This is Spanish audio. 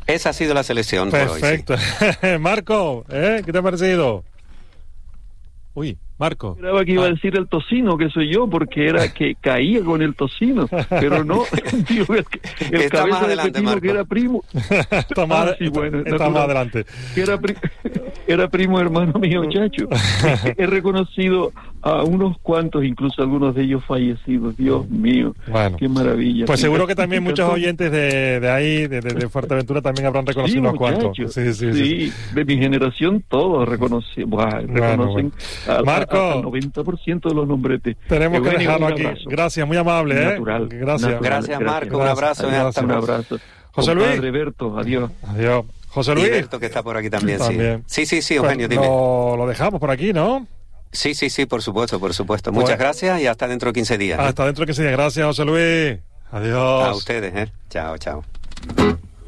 Esa ha sido la selección. Perfecto. Por hoy, sí. Marco, ¿qué te ha parecido? Uy, Marco. Esperaba que iba a decir el tocino, que soy yo, porque era que caía con el tocino, pero no, tío, el cabeza de pepino que era primo. Está más adelante. Que era primo hermano mío, chacho. He reconocido a unos cuantos, incluso algunos de ellos fallecidos. Dios mío, bueno, qué maravilla. Pues seguro que también muchos oyentes de ahí, de Fuerteventura, también habrán reconocido unos cuantos. Sí, de mi generación todos reconocen Marco, al 90% de los nombretes. Tenemos que dejarlo aquí. Gracias, muy amable. Natural, gracias, Marco. Un abrazo. Adiós, un abrazo. José Luis. Padre Berto, adiós. Adiós. José Luis. Y Berto, que está por aquí también. Sí, Eugenio, pues dime. Lo dejamos por aquí, ¿no? Sí, por supuesto. Muchas gracias y hasta dentro de 15 días. Hasta dentro de 15 días. Gracias, José Luis. Adiós. A ustedes, Chao.